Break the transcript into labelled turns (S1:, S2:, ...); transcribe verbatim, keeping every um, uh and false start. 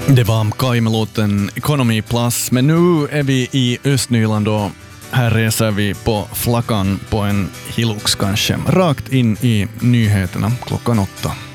S1: Det var Kai med låten Economy Plus, men nu är vi i Östnyland och här reser vi på flackan på en Hilux kanske, rakt in i nyheterna klockan åtta.